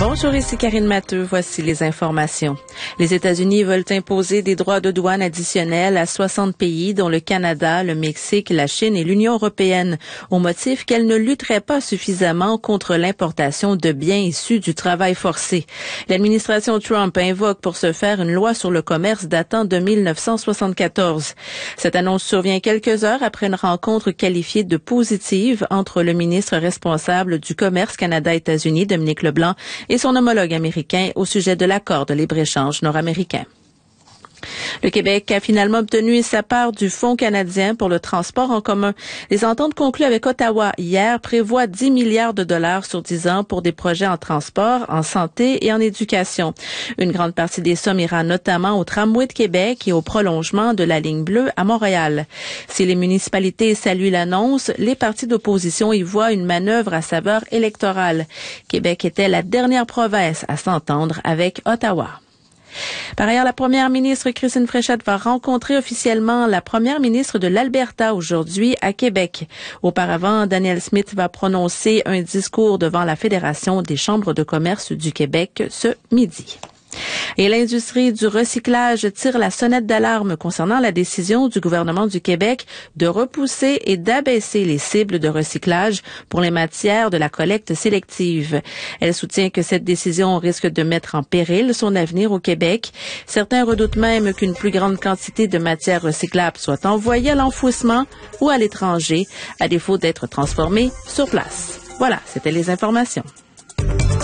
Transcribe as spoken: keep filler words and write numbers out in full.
Bonjour, ici Karine Matteux. Voici les informations. Les États-Unis veulent imposer des droits de douane additionnels à soixante pays, dont le Canada, le Mexique, la Chine et l'Union européenne, au motif qu'elles ne lutteraient pas suffisamment contre l'importation de biens issus du travail forcé. L'administration Trump invoque pour ce faire une loi sur le commerce datant de mille neuf cent soixante-quatorze. Cette annonce survient quelques heures après une rencontre qualifiée de positive entre le ministre responsable du commerce Canada-États-Unis, Dominique Leblanc, et son homologue américain au sujet de l'accord de libre-échange nord-américain. Le Québec a finalement obtenu sa part du Fonds canadien pour le transport en commun. Les ententes conclues avec Ottawa hier prévoient dix milliards de dollars sur dix ans pour des projets en transport, en santé et en éducation. Une grande partie des sommes ira notamment au tramway de Québec et au prolongement de la ligne bleue à Montréal. Si les municipalités saluent l'annonce, les partis d'opposition y voient une manœuvre à saveur électorale. Québec était la dernière province à s'entendre avec Ottawa. Par ailleurs, la première ministre Christine Fréchette va rencontrer officiellement la première ministre de l'Alberta aujourd'hui à Québec. Auparavant, Danielle Smith va prononcer un discours devant la Fédération des chambres de commerce du Québec ce midi. Et l'industrie du recyclage tire la sonnette d'alarme concernant la décision du gouvernement du Québec de repousser et d'abaisser les cibles de recyclage pour les matières de la collecte sélective. Elle soutient que cette décision risque de mettre en péril son avenir au Québec. Certains redoutent même qu'une plus grande quantité de matières recyclables soit envoyée à l'enfouissement ou à l'étranger, à défaut d'être transformée sur place. Voilà, c'était les informations.